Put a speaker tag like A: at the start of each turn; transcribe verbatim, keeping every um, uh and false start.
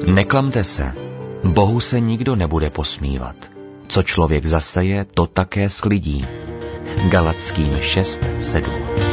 A: Neklamte se, Bohu se nikdo nebude posmívat. Co člověk zaseje, to také sklidí. Galatským šest sedm.